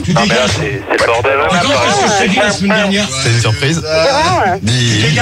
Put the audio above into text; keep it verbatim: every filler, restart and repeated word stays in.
Tu Ah, mais là, dégages. c'est c'est le bordel. D'accord, qu'est-ce que je t'ai dit la semaine dernière? C'est une surprise. C'est vrai, ouais. Dis.